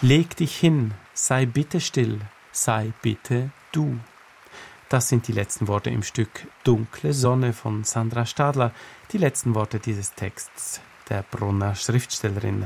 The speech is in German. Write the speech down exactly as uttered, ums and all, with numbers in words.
Leg dich hin, sei bitte still, sei bitte du. Das sind die letzten Worte im Stück Dunkle Sonne von Sandra Stadler, die letzten Worte dieses Texts der Brunner Schriftstellerin.